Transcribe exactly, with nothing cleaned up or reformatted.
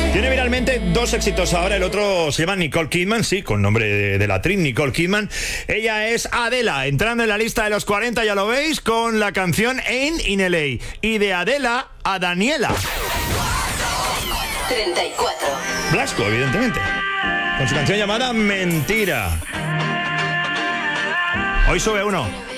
Tiene viralmente dos éxitos ahora, el otro se llama Nicole Kidman, sí, con nombre de, de la actriz Nicole Kidman. Ella es Adela, entrando en la lista de los cuarenta, ya lo veis, con la canción Ain't in L A. Y de Adela a Daniela. treinta y cuatro. Blasco, evidentemente, con su canción llamada Mentira. Hoy sube uno.